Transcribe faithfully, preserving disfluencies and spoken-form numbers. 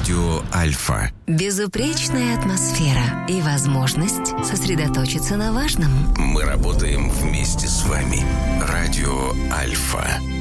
Радио Альфа. Безупречная атмосфера и возможность сосредоточиться на важном. Мы работаем вместе с вами. Радио Альфа.